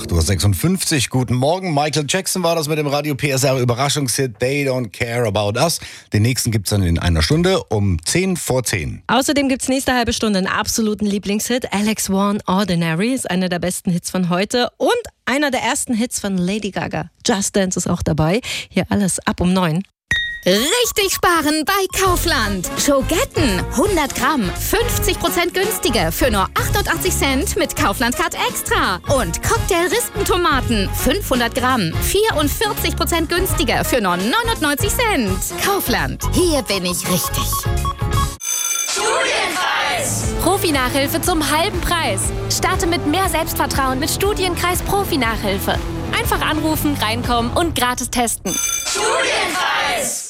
8.56 Uhr. Guten Morgen. Michael Jackson war das mit dem Radio PSR Überraschungshit They Don't Care About Us. Den nächsten gibt's dann in einer Stunde um 10 vor 10. Außerdem gibt's nächste halbe Stunde einen absoluten Lieblingshit. Alex Warren, Ordinary, ist einer der besten Hits von heute und einer der ersten Hits von Lady Gaga. Just Dance ist auch dabei. Hier alles ab um 9. Richtig sparen bei Kaufland. Schogetten 100 Gramm, 50% günstiger für nur 88 Cent mit Kaufland Card Extra. Und Cocktail-Rispentomaten 500 Gramm, 44% günstiger für nur 99 Cent. Kaufland, hier bin ich richtig. Studienkreis! Profi-Nachhilfe zum halben Preis. Starte mit mehr Selbstvertrauen mit Studienkreis Profi-Nachhilfe. Einfach anrufen, reinkommen und gratis testen. Studienkreis!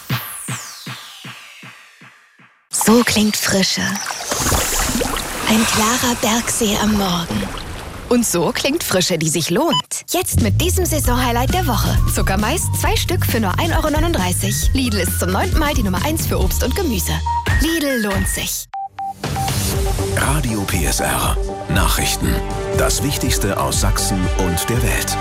So klingt Frische. Ein klarer Bergsee am Morgen. Und so klingt Frische, die sich lohnt. Jetzt mit diesem Saisonhighlight der Woche. Zuckermais 2 Stück für nur 1,39 €. Lidl ist zum 9. Mal die Nummer 1 für Obst und Gemüse. Lidl lohnt sich. Radio PSR. Nachrichten. Das Wichtigste aus Sachsen und der Welt.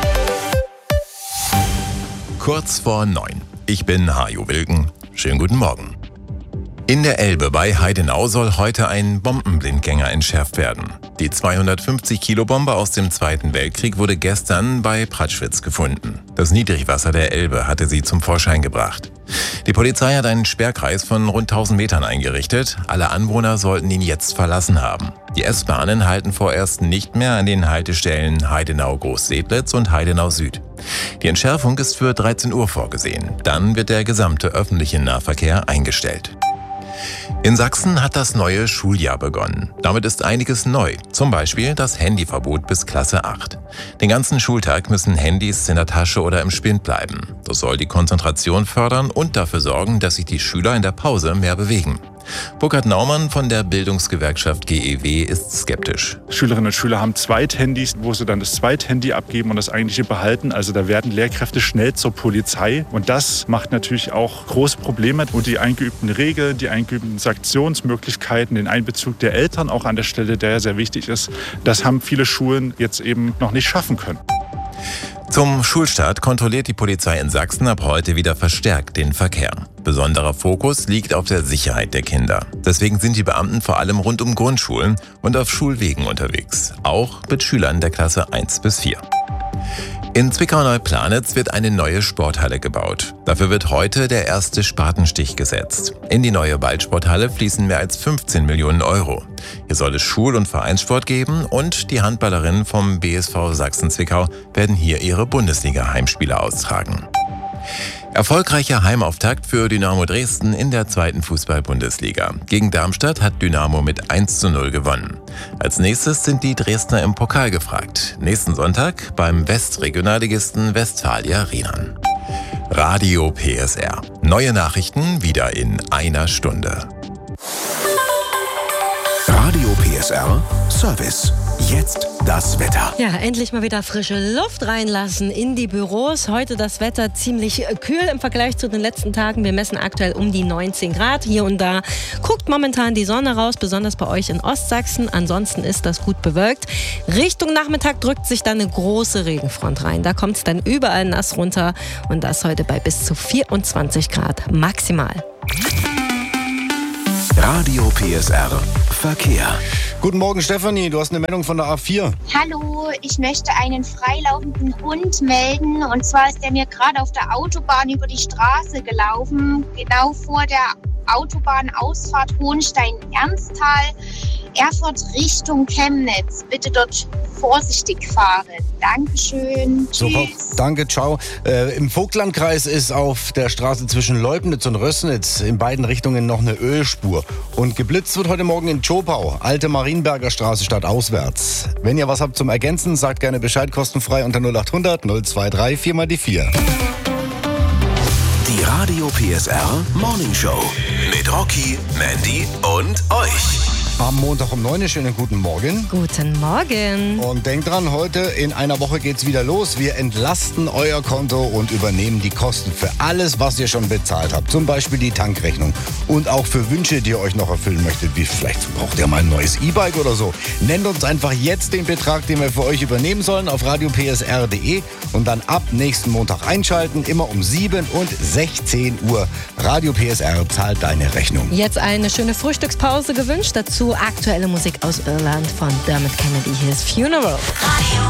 Kurz vor 9. Ich bin Hajo Wilken. Schönen guten Morgen. In der Elbe bei Heidenau soll heute ein Bombenblindgänger entschärft werden. Die 250-Kilo-Bombe aus dem Zweiten Weltkrieg wurde gestern bei Pratschwitz gefunden. Das Niedrigwasser der Elbe hatte sie zum Vorschein gebracht. Die Polizei hat einen Sperrkreis von rund 1000 Metern eingerichtet. Alle Anwohner sollten ihn jetzt verlassen haben. Die S-Bahnen halten vorerst nicht mehr an den Haltestellen Heidenau-Großsedlitz und Heidenau Süd. Die Entschärfung ist für 13 Uhr vorgesehen. Dann wird der gesamte öffentliche Nahverkehr eingestellt. In Sachsen hat das neue Schuljahr begonnen. Damit ist einiges neu, zum Beispiel das Handyverbot bis Klasse 8. Den ganzen Schultag müssen Handys in der Tasche oder im Spind bleiben. Das soll die Konzentration fördern und dafür sorgen, dass sich die Schüler in der Pause mehr bewegen. Burkhard Naumann von der Bildungsgewerkschaft GEW ist skeptisch. Schülerinnen und Schüler haben Zweithandys, wo sie dann das Zweithandy abgeben und das eigentliche behalten. Also da werden Lehrkräfte schnell zur Polizei. Und das macht natürlich auch große Probleme. Und die eingeübten Regeln, die eingeübten Sanktionsmöglichkeiten, den Einbezug der Eltern auch an der Stelle, der sehr wichtig ist, das haben viele Schulen jetzt eben noch nicht schaffen können. Zum Schulstart kontrolliert die Polizei in Sachsen ab heute wieder verstärkt den Verkehr. Besonderer Fokus liegt auf der Sicherheit der Kinder. Deswegen sind die Beamten vor allem rund um Grundschulen und auf Schulwegen unterwegs, auch mit Schülern der Klasse 1 bis 4. In Zwickau-Neuplanitz wird eine neue Sporthalle gebaut. Dafür wird heute der erste Spatenstich gesetzt. In die neue Ballsporthalle fließen mehr als 15 Millionen €. Hier soll es Schul- und Vereinssport geben und die Handballerinnen vom BSV Sachsen-Zwickau werden hier ihre Bundesliga-Heimspiele austragen. Erfolgreicher Heimauftakt für Dynamo Dresden in der 2. Fußball-Bundesliga. Gegen Darmstadt hat Dynamo mit 1:0 gewonnen. Als nächstes sind die Dresdner im Pokal gefragt. Nächsten Sonntag beim Westregionalligisten Westfalia Rienan. Radio PSR. Neue Nachrichten wieder in einer Stunde. Radio PSR Service. Jetzt das Wetter. Ja, endlich mal wieder frische Luft reinlassen in die Büros. Heute das Wetter ziemlich kühl im Vergleich zu den letzten Tagen. Wir messen aktuell um die 19 Grad. Hier und da guckt momentan die Sonne raus, besonders bei euch in Ostsachsen. Ansonsten ist das gut bewölkt. Richtung Nachmittag drückt sich dann eine große Regenfront rein. Da kommt es dann überall nass runter und das heute bei bis zu 24 Grad maximal. Radio PSR Verkehr. Guten Morgen, Stefanie. Du hast eine Meldung von der A4. Hallo, ich möchte einen freilaufenden Hund melden. Und zwar ist der mir gerade auf der Autobahn über die Straße gelaufen, genau vor der Autobahnausfahrt Hohenstein-Ernsthal, Erfurt Richtung Chemnitz. Bitte dort vorsichtig fahren. Dankeschön. Super, Tschüss. danke, ciao. Im Vogtlandkreis ist auf der Straße zwischen Leubnitz und Rößnitz in beiden Richtungen noch eine Ölspur. Und geblitzt wird heute Morgen in Zschopau, Alte Marienberger Straße stadtauswärts. Wenn ihr was habt zum Ergänzen, sagt gerne Bescheid, kostenfrei unter 0800 023 4 die 4. Die Radio PSR Morning Show mit Rocky, Mandy und euch. Am Montag um 9 Uhr, schönen guten Morgen. Guten Morgen. Und denkt dran, heute in einer Woche geht's wieder los. Wir entlasten euer Konto und übernehmen die Kosten für alles, was ihr schon bezahlt habt. Zum Beispiel die Tankrechnung. Und auch für Wünsche, die ihr euch noch erfüllen möchtet. Wie vielleicht braucht ihr mal ein neues E-Bike oder so. Nennt uns einfach jetzt den Betrag, den wir für euch übernehmen sollen, auf radiopsr.de und dann ab nächsten Montag einschalten. Immer um 7 und 16 Uhr. Radio PSR zahlt deine Rechnung. Jetzt eine schöne Frühstückspause gewünscht. Dazu aktuelle Musik aus Irland von Dermot Kennedy. Hier ist Funeral. Radio